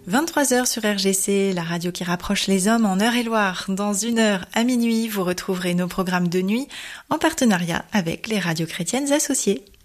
23h sur RGC, la radio qui rapproche les hommes en Eure-et-Loire. Dans 1 heure à minuit, vous retrouverez nos programmes de nuit en partenariat avec les radios chrétiennes associées.